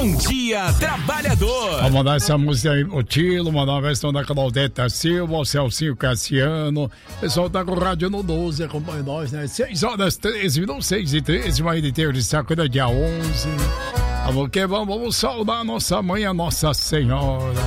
Bom Dia Trabalhador. Vou mandar essa música aí, o Tilo, mandar uma versão da Claudeta Silva, o Celcinho Cassiano. O pessoal tá com o rádio no 12, acompanha nós, né? 6h13, não 6h13, mas de ter de saco da dia 11. Vamos que vamos saudar a nossa mãe, a Nossa Senhora.